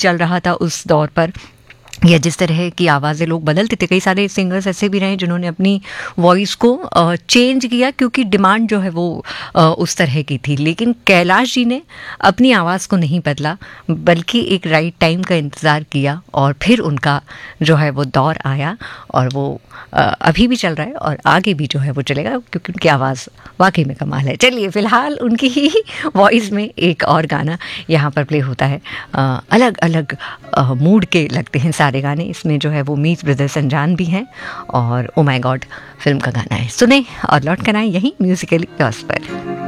चल रहा था उस दौर पर, या जिस तरह की आवाज़ें लोग बदलते थे। कई सारे सिंगर्स ऐसे भी रहे जिन्होंने अपनी वॉइस को चेंज किया क्योंकि डिमांड जो है वो उस तरह की थी, लेकिन कैलाश जी ने अपनी आवाज़ को नहीं बदला, बल्कि एक राइट टाइम का इंतज़ार किया और फिर उनका जो है वो दौर आया, और वो अभी भी चल रहा है और आगे भी जो है वो चलेगा, क्योंकि उनकी आवाज़ वाकई में कमाल है। चलिए फ़िलहाल उनकी ही वॉइस में एक और गाना यहाँ पर प्ले होता है। अलग अलग मूड के लगते हैं सारे गाने, इसमें जो है वो मीत ब्रदर्स अनजान भी हैं, और ओ माय गॉड फिल्म का गाना है। सुने और लौट कर आए यहीं म्यूजिकली क्रॉस पर।